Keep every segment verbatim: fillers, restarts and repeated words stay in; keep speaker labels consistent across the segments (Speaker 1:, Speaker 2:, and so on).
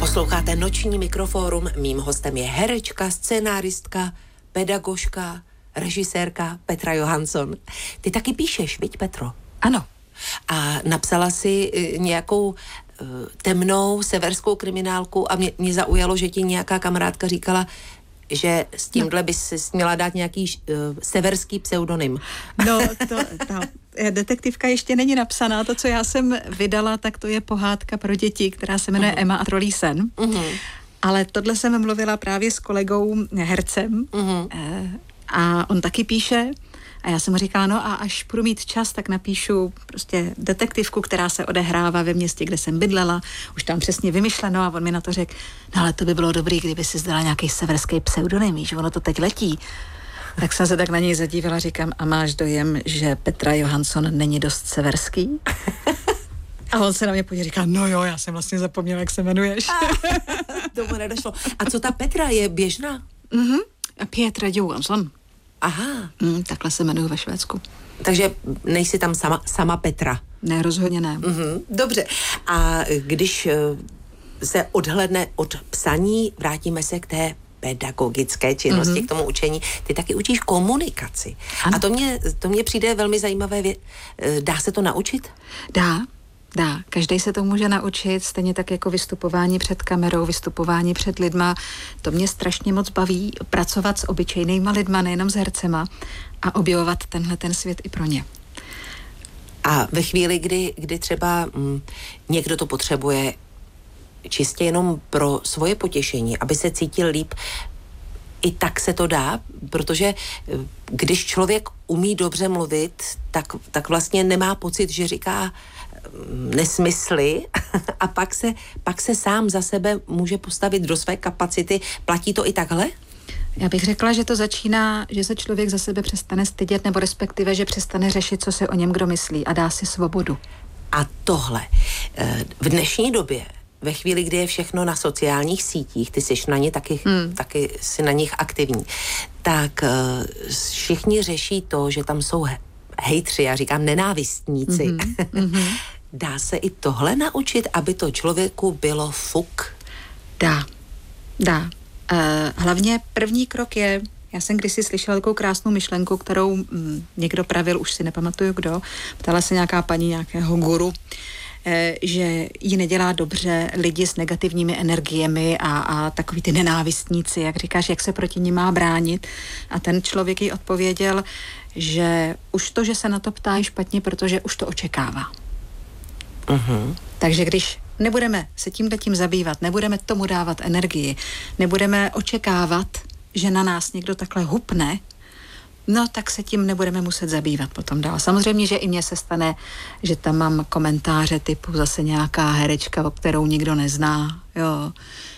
Speaker 1: Posloucháte Noční mikrofórum. Mým hostem je herečka, scénáristka, pedagožka, režisérka Petra Johansson. Ty taky píšeš, viď, Petro?
Speaker 2: Ano.
Speaker 1: A napsala si nějakou uh, temnou severskou kriminálku a mě, mě zaujalo, že ti nějaká kamarádka říkala, že s tímhle bys si měla dát nějaký uh, severský pseudonym.
Speaker 2: No, to, ta detektivka ještě není napsaná. To, co já jsem vydala, tak to je pohádka pro děti, která se jmenuje uh-huh. Emma a trolí sen. Uh-huh. Ale tohle jsem mluvila právě s kolegou hercem uh-huh. a on taky píše. A já jsem mu říkala, no a až budu mít čas, tak napíšu prostě detektivku, která se odehrává ve městě, kde jsem bydlela. Už tam přesně vymyšleno a on mi na to řekl, no ale to by bylo dobrý, kdyby si zdala nějaký severský pseudonym, že ono to teď letí. Tak jsem se tak na něj zadívala, říkám, a máš dojem, že Petra Johansson není dost severský? A on se na mě podívá, říká, no jo, já jsem vlastně zapomněla, jak se jmenuješ.
Speaker 1: Tomu nedošlo. A co ta Petra, je běžná?
Speaker 2: Mhm, Petra Johansson.
Speaker 1: Aha.
Speaker 2: Mm, takhle se jmenuju ve Švédsku.
Speaker 1: Takže nejsi tam sama, sama Petra?
Speaker 2: Ne, rozhodně ne.
Speaker 1: Mm-hmm, dobře. A když se odhledne od psaní, vrátíme se k té pedagogické činnosti, mm-hmm. k tomu učení. Ty taky učíš komunikaci. Ano. A to mě, to mě přijde velmi zajímavé. Vě- Dá se to naučit?
Speaker 2: Dá. Dá, každý se to může naučit, stejně tak jako vystupování před kamerou, vystupování před lidma. To mě strašně moc baví, pracovat s obyčejnýma lidma, nejenom s hercema a objevovat tenhle ten svět i pro ně.
Speaker 1: A ve chvíli, kdy, kdy třeba m, někdo to potřebuje čistě jenom pro svoje potěšení, aby se cítil líp, i tak se to dá, protože když člověk umí dobře mluvit, tak, tak vlastně nemá pocit, že říká nesmysly a pak se, pak se sám za sebe může postavit do své kapacity. Platí to i takhle?
Speaker 2: Já bych řekla, že to začíná, že se člověk za sebe přestane stydět, nebo respektive, že přestane řešit, co si o něm kdo myslí a dá si svobodu.
Speaker 1: A tohle v dnešní době, ve chvíli, kdy je všechno na sociálních sítích, ty jsi na ně taky, hmm. taky jsi na nich aktivní, tak všichni řeší to, že tam jsou hejtři, já říkám nenávistníci. Mm-hmm. Dá se i tohle naučit, aby to člověku bylo fuk?
Speaker 2: Dá, dá. Uh, hlavně první krok je, já jsem kdysi slyšela takovou krásnou myšlenku, kterou mm, někdo pravil, už si nepamatuju kdo, ptala se nějaká paní nějakého guru, eh, že jí nedělá dobře lidi s negativními energiemi a, a takový ty nenávistníci, jak říkáš, jak se proti ní má bránit. A ten člověk jí odpověděl, že už to, že se na to ptá, je špatně, protože už to očekává. Uh-huh. Takže když nebudeme se tímhletím zabývat, nebudeme tomu dávat energii, nebudeme očekávat, že na nás někdo takhle hupne, no tak se tím nebudeme muset zabývat potom dál. Samozřejmě, že i mně se stane, že tam mám komentáře typu zase nějaká herečka, o kterou nikdo nezná, jo,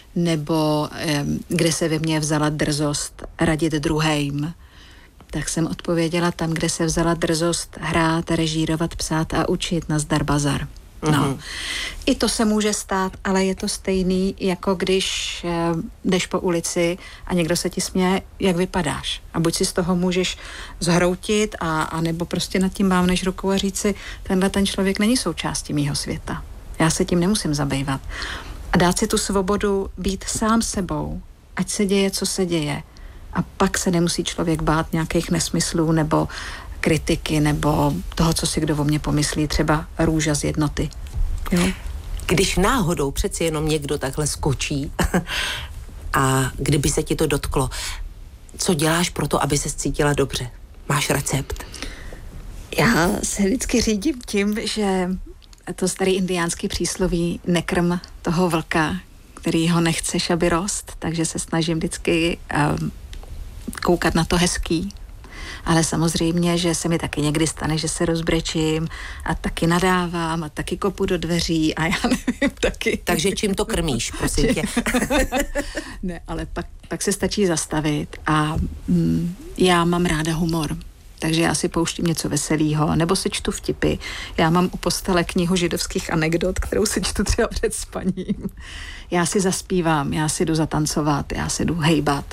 Speaker 2: nebo eh, kde se ve mně vzala drzost radit druhým. Tak jsem odpověděla tam, kde se vzala drzost hrát, režírovat, psát a učit, nazdar bazar. No. Mm-hmm. I to se může stát, ale je to stejný, jako když eh, jdeš po ulici a někdo se ti směje, jak vypadáš. A buď si z toho můžeš zhroutit, a, a nebo prostě nad tím mávneš rukou a říct si, tenhle ten člověk není součástí mýho světa. Já se tím nemusím zabývat. A dát si tu svobodu být sám sebou, ať se děje, co se děje. A pak se nemusí člověk bát nějakých nesmyslů nebo kritiky nebo toho, co si kdo o mě pomyslí, třeba Růža z Jednoty. Jo?
Speaker 1: Když náhodou přeci jenom někdo takhle skočí a kdyby se ti to dotklo, co děláš pro to, aby se cítila dobře? Máš recept?
Speaker 2: Já se vždycky řídím tím, že to starý indiánský přísloví nekrm toho vlka, který ho nechceš, aby rost, takže se snažím vždycky um, koukat na to hezký. Ale samozřejmě, že se mi taky někdy stane, že se rozbrečím a taky nadávám a taky kopu do dveří a já nevím taky.
Speaker 1: Takže čím to krmíš, prosím tě?
Speaker 2: Ne, ale pak, pak se stačí zastavit a mm, já mám ráda humor. Takže já si pouštím něco veselého, nebo si čtu vtipy. Já mám u postele knihu židovských anekdot, kterou si čtu třeba před spaním. Já si zaspívám, já si jdu zatancovat, já si jdu hejbat.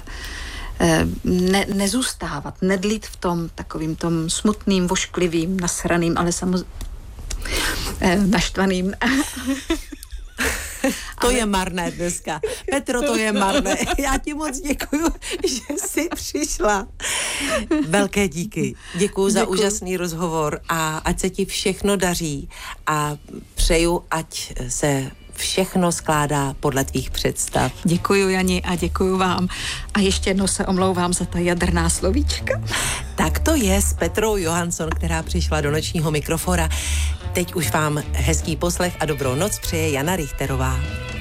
Speaker 2: Ne, nezůstávat, nedlít v tom takovým tom smutným, vošklivým, nasraným, ale samozřejmě naštvaným.
Speaker 1: To ale... je marné dneska. Petro, to je marné. Já ti moc děkuju, že jsi přišla. Velké díky. Děkuju za děkuju. Úžasný rozhovor a ať se ti všechno daří a přeju, ať se všechno skládá podle tvých představ.
Speaker 2: Děkuju, Jani, a děkuju vám. A ještě jednou se omlouvám za ta jadrná slovíčka.
Speaker 1: Tak to je s Petrou Johansson, která přišla do nočního mikrofona. Teď už vám hezký poslech a dobrou noc přeje Jana Richterová.